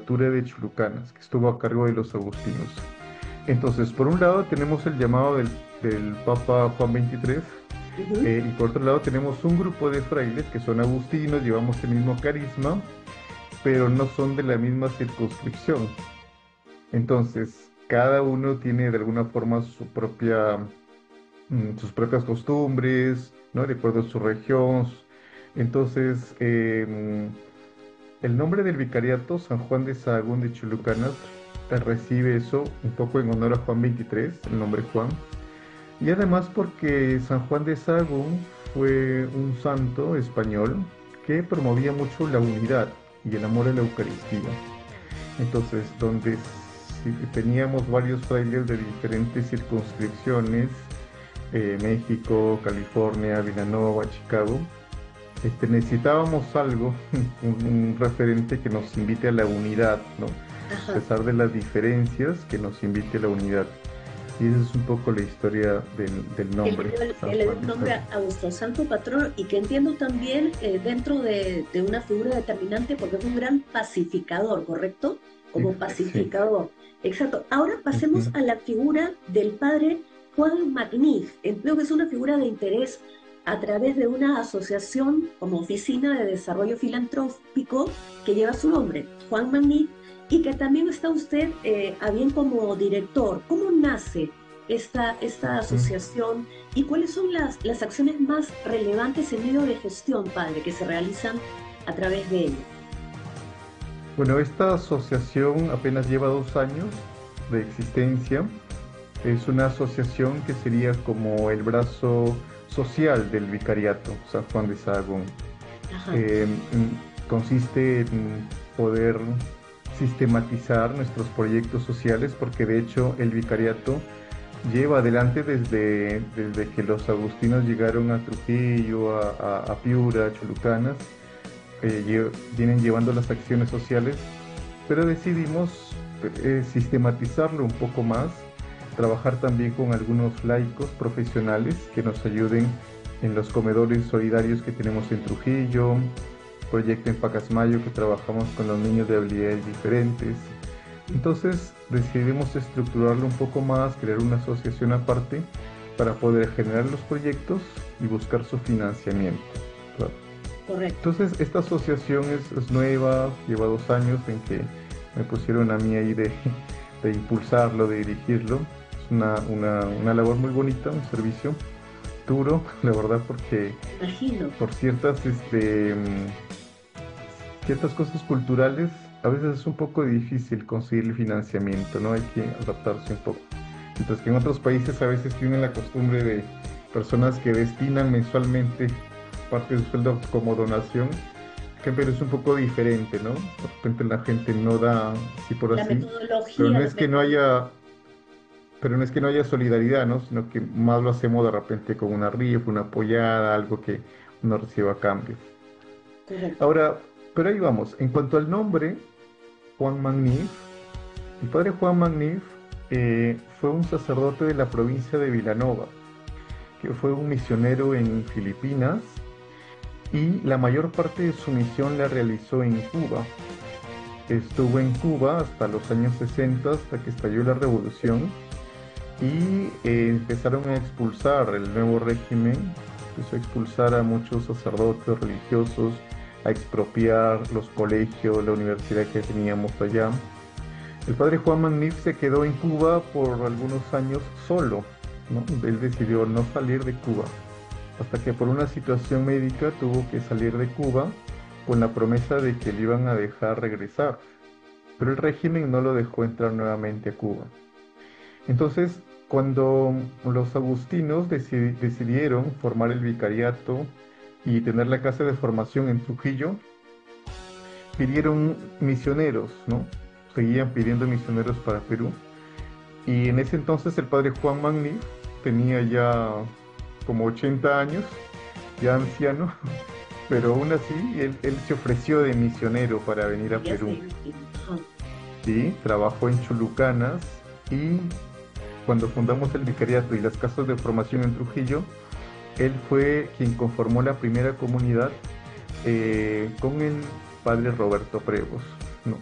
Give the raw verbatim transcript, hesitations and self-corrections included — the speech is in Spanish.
jefatura de Chulucanas, que estuvo a cargo de los agustinos. Entonces, por un lado tenemos el llamado del, del Papa Juan veintitrés, Ujú. eh, y por otro lado tenemos un grupo de frailes que son agustinos, llevamos el mismo carisma, pero no son de la misma circunscripción. Entonces, cada uno tiene de alguna forma su propia, mm, sus propias costumbres, ¿no? De acuerdo a su región. Entonces, eh, mm, el nombre del vicariato, San Juan de Sahagún de Chulucanas, eh, recibe eso un poco en honor a Juan veintitrés, el nombre Juan, y además porque San Juan de Sahagún fue un santo español que promovía mucho la unidad y el amor a la Eucaristía. Entonces, donde sí teníamos varios frailes de diferentes circunscripciones, eh, México, California, Villanova, Chicago, este, necesitábamos algo, un, un referente que nos invite a la unidad, ¿no? A Ajá. pesar de las diferencias, que nos invite a la unidad. Y esa es un poco la historia del, del Que le nombre, dio el, San que le dio Juan el de nombre Sahagún. a, a vuestro santo patrono y que entiendo también eh, dentro de, de una figura determinante porque es un gran pacificador, ¿correcto? Sí, Como sí. pacificador. Exacto. Ahora pasemos Ujú, a la figura del padre Juan Magnif. Creo que es una figura de interés a través de una asociación como Oficina de Desarrollo Filantrópico que lleva su nombre, Juan Magnif, y que también está usted eh, a bien como director. ¿Cómo nace esta, esta ujú. asociación y cuáles son las, las acciones más relevantes en medio de gestión, padre, que se realizan a través de ella? Bueno, esta asociación apenas lleva dos años de existencia. Es una asociación que sería como el brazo social del Vicariato San Juan de Sahagún. Ajá. Eh, mm, consiste en poder sistematizar nuestros proyectos sociales, porque de hecho el Vicariato lleva adelante desde, desde que los agustinos llegaron a Trujillo, a, a- a Piura, a Chulucanas, eh, lle- vienen llevando las acciones sociales, pero decidimos eh, sistematizarlo un poco más, trabajar también con algunos laicos profesionales que nos ayuden en los comedores solidarios que tenemos en Trujillo, proyecto en Pacasmayo que trabajamos con los niños de habilidades diferentes. Entonces decidimos estructurarlo un poco más, crear una asociación aparte para poder generar los proyectos y buscar su financiamiento. Claro. Correcto. Entonces, esta asociación es, es nueva, lleva dos años en que me pusieron a mí ahí de, de impulsarlo, de dirigirlo. Es una, una, una labor muy bonita, un servicio duro, la verdad, porque Imagino. por ciertas, este, mm, ciertas cosas culturales a veces es un poco difícil conseguir el financiamiento, ¿no? Hay que adaptarse un poco. Mientras que en otros países a veces tienen la costumbre de personas que destinan mensualmente parte de su sueldo como donación, que pero es un poco diferente, ¿no? De repente la gente no da así por La así, pero metodología, no la es que no metodología. haya, pero no es que no haya solidaridad, ¿no? Sino que más lo hacemos de repente con una rifa, una apoyada, algo que uno reciba a cambio. Correcto. Ahora, pero ahí vamos. En cuanto al nombre, Juan Magnif, el padre Juan Magnif eh, fue un sacerdote de la provincia de Vilanova, que fue un misionero en Filipinas y la mayor parte de su misión la realizó en Cuba. Estuvo en Cuba hasta los años sesenta, hasta que estalló la revolución y eh, empezaron a expulsar el nuevo régimen, empezó a expulsar a muchos sacerdotes religiosos, a expropiar los colegios, la universidad que teníamos allá. El padre Juan Magnif se quedó en Cuba por algunos años solo, ¿no? Él decidió no salir de Cuba, hasta que por una situación médica tuvo que salir de Cuba con la promesa de que le iban a dejar regresar, pero el régimen no lo dejó entrar nuevamente a Cuba. Entonces, cuando los agustinos deci- decidieron formar el vicariato y tener la casa de formación en Trujillo, pidieron misioneros, ¿no? Seguían pidiendo misioneros para Perú. Y en ese entonces el padre Juan Magni tenía ya como ochenta años, ya anciano, pero aún así él, él se ofreció de misionero para venir a Ya se Perú. imagino. Ajá. Sí, trabajó en Chulucanas y cuando fundamos el vicariato y las casas de formación en Trujillo, él fue quien conformó la primera comunidad eh, con el padre Roberto Prevos.